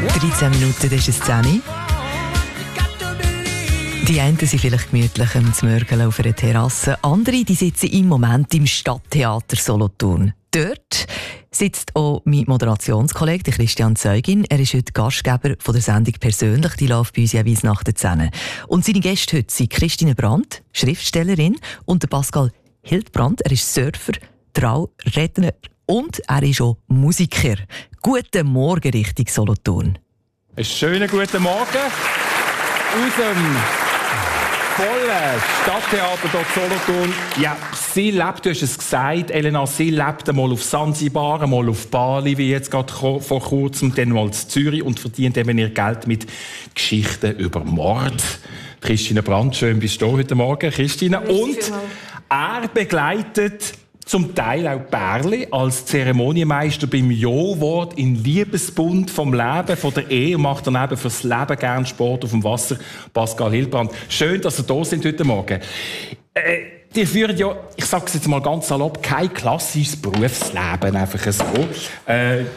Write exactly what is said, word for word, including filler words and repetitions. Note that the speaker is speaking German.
dreizehn Minuten, das ist es zehn. Die einen sind vielleicht gemütlich am Zmörgeln auf einer Terrasse, andere die sitzen im Moment im Stadttheater Solothurn. Dort sitzt auch mein Moderationskollege Christian Zeugin. Er ist heute Gastgeber von der Sendung «Persönlich». Die läuft bei uns jeweils nach der zehn. Und seine Gäste heute sind Christine Brandt, Schriftstellerin, und der Pascal Hildbrand. Er ist Surfer, Trauredner und er ist auch Musiker. Guten Morgen Richtung Solothurn. Einen schönen guten Morgen aus dem vollen Stadttheater dort Solothurn. Ja, sie lebt, du hast es gesagt, Elena, sie lebt einmal auf Sansibar, einmal auf Bali, wie jetzt gerade vor kurzem, dann mal in Zürich und verdient eben ihr Geld mit Geschichten über Mord. Christine Brandt, schön bist du heute Morgen, Christine. Und er begleitet zum Teil auch Bärli als Zeremonienmeister beim Jo-Wort in Liebesbund vom Leben, von der Ehe, und macht dann eben fürs Leben gern Sport auf dem Wasser. Pascal Hildbrand, schön, dass ihr da sind heute Morgen. Äh, die führen ja, ich sage es jetzt mal ganz salopp, kein klassisches Berufsleben, einfach so. Äh,